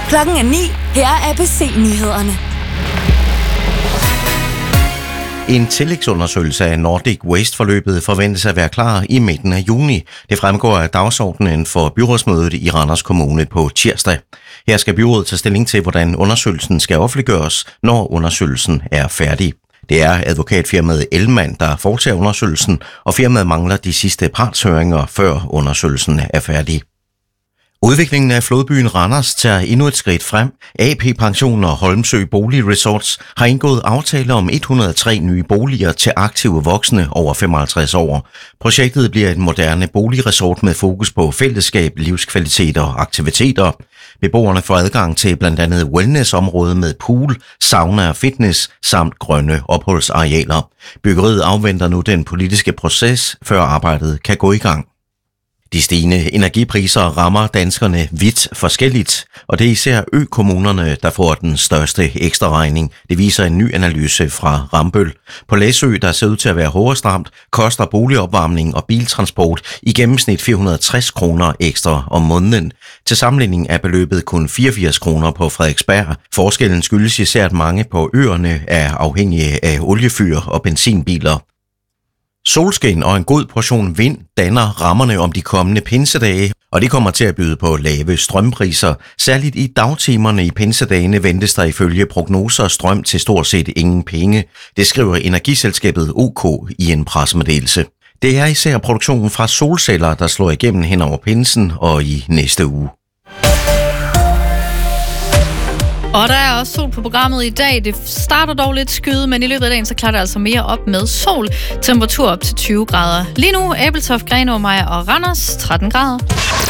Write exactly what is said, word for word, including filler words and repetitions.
Klokken er ni. Her er A B C-nyhederne. En tillægsundersøgelse af Nordic Waste-forløbet forventes at være klar i midten af juni. Det fremgår af dagsordenen for byrådsmødet i Randers Kommune på tirsdag. Her skal byrådet tage stilling til, hvordan undersøgelsen skal offentliggøres, når undersøgelsen er færdig. Det er advokatfirmaet Ellemann, der foretager undersøgelsen, og firmaet mangler de sidste partshøringer, før undersøgelsen er færdig. Udviklingen af flodbyen Randers tager endnu et skridt frem. A P Pension og Holmsø Boligresorts har indgået aftale om et hundrede og tre nye boliger til aktive voksne over femoghalvtreds år. Projektet bliver et moderne boligresort med fokus på fællesskab, livskvalitet og aktiviteter. Beboerne får adgang til blandt andet wellnessområde med pool, sauna og fitness samt grønne opholdsarealer. Byggeriet afventer nu den politiske proces, før arbejdet kan gå i gang. De stigende energipriser rammer danskerne vidt forskelligt, og det er især ø-kommunerne, der får den største ekstraregning. Det viser en ny analyse fra Rambøll. På Læsø, der ser ud til at være hårdest ramt, koster boligopvarmning og biltransport i gennemsnit fire hundrede og tres kroner ekstra om måneden. Til sammenligning er beløbet kun fireogfirs kroner på Frederiksberg. Forskellen skyldes især, at mange på øerne er afhængige af oliefyr og benzinbiler. Solskin og en god portion vind danner rammerne om de kommende pinsedage, og det kommer til at byde på lave strømpriser. Særligt i dagtimerne i pinsedagene ventes der ifølge prognoser strøm til stort set ingen penge. Det skriver energiselskabet O K i en pressemeddelelse. Det er især produktionen fra solceller, der slår igennem hen over pinsen og i næste uge. Og der er også sol på programmet i dag. Det starter dog lidt skyde, men i løbet af dagen så klarer det altså mere op med sol. Temperatur op til tyve grader. Lige nu Ebeltoft, Grenaa, Majer og Randers tretten grader.